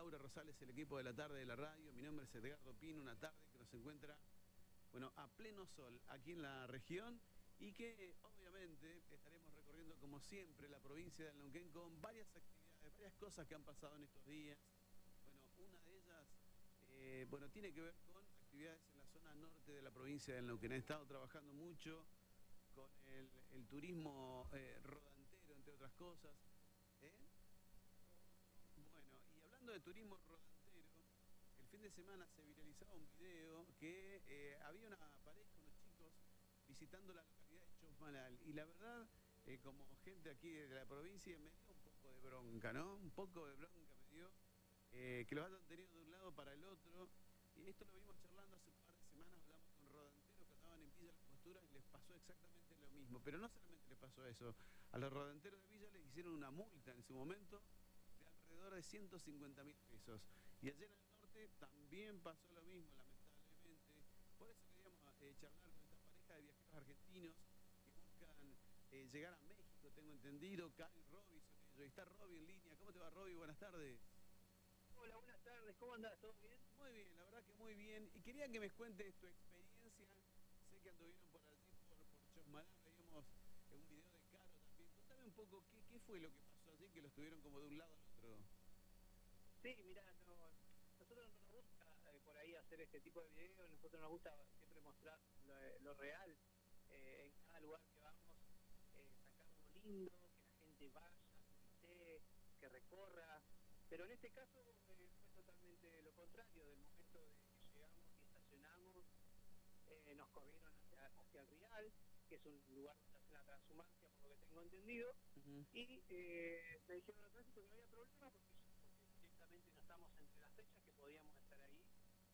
Laura Rosales, el equipo de la tarde de la radio. Mi nombre es Edgardo Pino, una tarde que nos encuentra, bueno, a pleno sol aquí en la región y que obviamente estaremos recorriendo como siempre la provincia del Neuquén con varias actividades, varias cosas que han pasado en estos días. Bueno, una de ellas, bueno, tiene que ver con actividades en la zona norte de la provincia del Neuquén. He estado trabajando mucho con el turismo rodantero, entre otras cosas. ¿Eh? Bueno, y hablando de turismo rodantero, el fin de semana se viralizaba un video que había una pareja, unos chicos, visitando la localidad de Chosmalal. Y la verdad, como gente aquí de la provincia, me dio un poco de bronca, ¿no? Un poco de bronca me dio que los hayan tenido de un lado para el otro. Y esto lo vimos charlando hace un par de semanas, hablamos con rodanteros que estaban en Villa Las Costuras y les pasó exactamente lo mismo. Pero no solamente les pasó eso, a los rodanteros de Villa les hicieron una multa en su momento de alrededor de 150.000 pesos. Y allá en el norte también pasó lo mismo, lamentablemente. Por eso queríamos charlar con esta pareja de viajeros argentinos que buscan llegar a México, tengo entendido. Cari y Roby son ellos. Y está Roby en línea. ¿Cómo te va, Roby? Buenas tardes. Hola, buenas tardes, ¿cómo andás? ¿Todo bien? Muy bien, la verdad que muy bien. Y quería que me cuentes tu experiencia. Sé que anduvieron por allí, por Chosmalal, veíamos un video de Caro también. Contame un poco qué fue lo que pasó allí, que los tuvieron como de un lado al otro. Sí, mirá, nosotros no nos gusta por ahí hacer este tipo de videos, nosotros nos gusta siempre mostrar lo real en cada lugar que vamos, sacar lo lindo, que la gente vaya, visite, que recorra, pero en este caso fue totalmente lo contrario. Del momento de que llegamos y estacionamos, nos corrieron hacia el Rial, que es un lugar donde hace la transhumancia, por lo que tengo entendido, y me dijeron al tránsito que no había problema porque directamente no estamos entre las fechas, que podíamos estar ahí,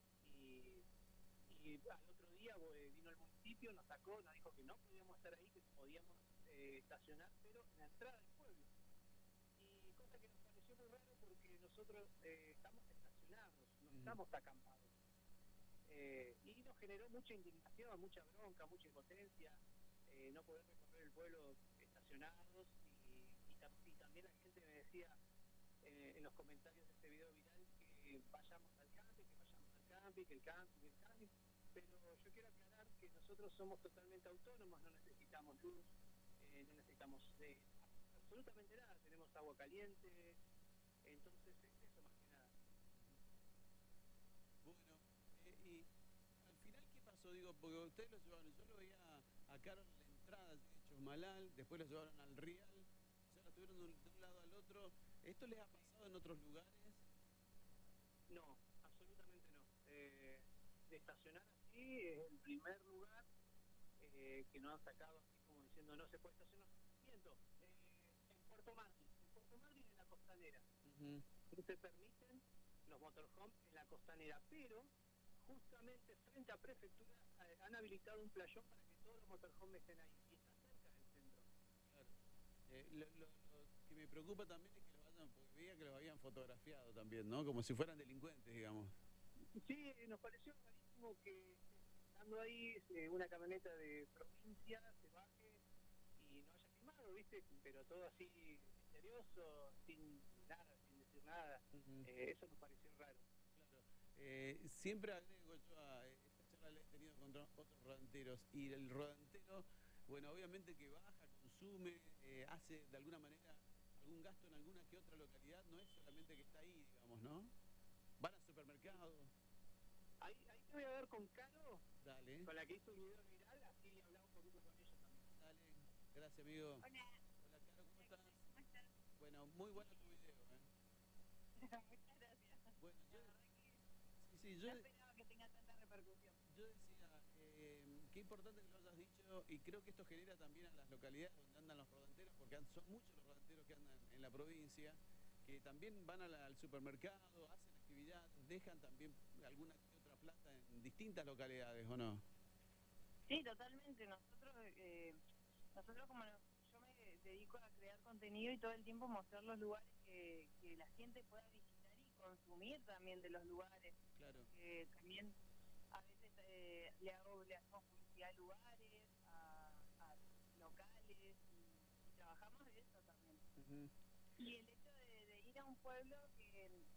y al otro día vino el municipio, nos sacó, nos dijo que no podíamos estar ahí, que podíamos estacionar, pero en la entrada del pueblo. Y cosa que nos pareció muy raro porque nosotros estamos estacionados, no estamos acampados. Y nos generó mucha indignación, mucha bronca, mucha impotencia, no poder recorrer el pueblo estacionados, y también la gente me decía en los comentarios de este video viral que vayamos al camping, que vayamos al camping, que el camping, que el camping, pero yo quiero aclarar que nosotros somos totalmente autónomos, no necesitamos luz, no necesitamos absolutamente nada, tenemos agua caliente, entonces es eso más que nada. Bueno, y al final, ¿qué pasó? Digo, porque ustedes lo llevaron, yo lo veía a Caro en la entrada de Chosmalal, después lo llevaron al Rial, o sea, lo tuvieron de un lado al otro. ¿Esto les ha pasado en otros lugares? No, absolutamente no. De estacionar así es el primer lugar que nos han sacado así como diciendo no se puede estacionar. Miento, en Puerto Madryn en la costanera. No se permiten los motorhomes en la costanera, pero justamente frente a prefectura han habilitado un playón para que todos los motorhomes estén ahí, y está cerca del centro. Claro. Lo que me preocupa también es que los hayan, porque veía que los habían fotografiado también, ¿no? Como si fueran delincuentes, digamos. Sí, nos pareció rarísimo que estando ahí una camioneta de provincia se baje y no haya filmado, ¿viste? Pero todo así misterioso, sin nada, sin decir nada. Eso nos pareció raro. Claro. Siempre agrego yo a esta charla, la he tenido con otros rodanteros, y el rodantero, bueno, obviamente que baja, consume, hace de alguna manera algún gasto en alguna que otra localidad, no es solamente que está ahí, digamos, ¿no? Van al supermercado. Ahí te voy a ver con Caro, Dale. con la que hizo un video viral, así hablamos un poquito con ella también. Dale, gracias, amigo. Hola. Hola, Caro, ¿cómo estás? ¿Cómo estás? Bueno, muy bueno tu video, Muchas gracias. Bueno, La verdad que sí, no esperaba que tenga tanta repercusión. yo decía, qué importante que lo hayas dicho, y creo que esto genera también a las localidades donde andan los rodanteros, porque son muchos los rodanteros que andan en la provincia, que también van al supermercado, hacen actividad, dejan también alguna que otra plata en distintas localidades, ¿o no? Sí, totalmente. Nosotros yo me dedico a crear contenido y todo el tiempo mostrar los lugares que la gente pueda visitar y consumir también de los lugares. Claro. También a veces le hacemos publicidad a lugares, a locales, y trabajamos de eso también. Y el hecho de ir a un pueblo